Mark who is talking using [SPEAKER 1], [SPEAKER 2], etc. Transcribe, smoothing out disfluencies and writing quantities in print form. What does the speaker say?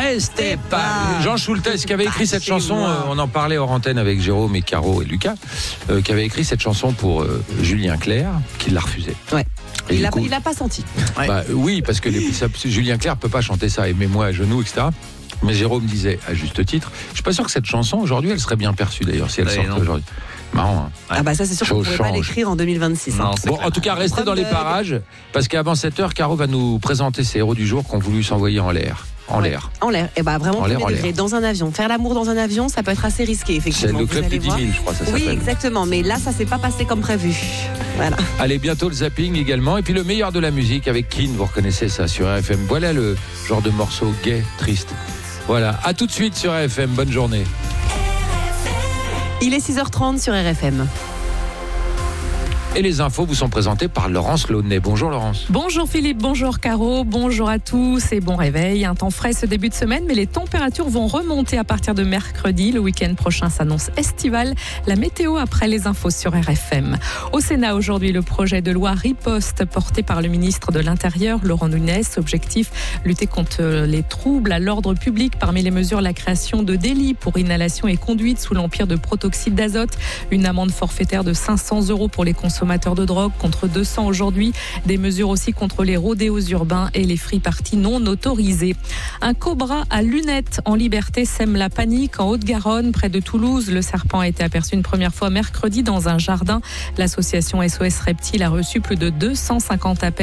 [SPEAKER 1] restez pas. Jean Schultes qui avait écrit cette chanson, on en parlait hors antenne avec Jérôme et Caro et Lucas, qui avait écrit cette chanson pour Julien Clerc, qui l'a refusé.
[SPEAKER 2] Ouais.
[SPEAKER 1] Et
[SPEAKER 2] il
[SPEAKER 1] du coup,
[SPEAKER 2] l'a pas senti.
[SPEAKER 1] Oui, parce que Julien Clerc peut pas chanter ça, aimez-moi à genoux, etc. Mais Jérôme disait, à juste titre, je suis pas sûr que cette chanson, aujourd'hui, elle serait bien perçue d'ailleurs, si elle sortait aujourd'hui. Marrant, hein.
[SPEAKER 2] Ah bah ça c'est sûr qu'on ne pourrait pas l'écrire en 2026.
[SPEAKER 1] Non, bon, en tout cas, restez dans les parages, parce qu'avant 7h, Caro va nous présenter ses héros du jour qu'on voulu s'envoyer en l'air. En l'air.
[SPEAKER 2] Et bah vraiment, premier degré, dans un avion. Faire l'amour dans un avion, ça peut être assez risqué, effectivement.
[SPEAKER 1] C'est le club des 10 000, je crois, ça s'appelle.
[SPEAKER 2] Oui, exactement, mais là, ça s'est pas passé comme prévu. Voilà.
[SPEAKER 1] Allez, bientôt le zapping également. Et puis le meilleur de la musique avec Keane, vous reconnaissez ça sur RFM. Voilà le genre de morceau gai, triste. Voilà, à tout de suite sur RFM. Bonne journée.
[SPEAKER 2] Il est 6h30 sur RFM.
[SPEAKER 1] Et les infos vous sont présentées par Laurence Launay. Bonjour Laurence.
[SPEAKER 3] Bonjour Philippe, bonjour Caro, bonjour à tous et bon réveil. Un temps frais ce début de semaine, mais les températures vont remonter à partir de mercredi. Le week-end prochain s'annonce estival. La météo après les infos sur RFM. Au Sénat aujourd'hui, le projet de loi Riposte porté par le ministre de l'Intérieur, Laurent Nunez. Objectif, lutter contre les troubles à l'ordre public. Parmi les mesures, la création de délits pour inhalation et conduite sous l'empire de protoxyde d'azote. Une amende forfaitaire de 500 € pour les consommateurs de drogue contre 200 aujourd'hui. Des mesures aussi contre les rodéos urbains et les free-parties non autorisées. Un cobra à lunettes en liberté sème la panique en Haute-Garonne, près de Toulouse. Le serpent a été aperçu une première fois mercredi dans un jardin. L'association SOS Reptiles a reçu plus de 250 appels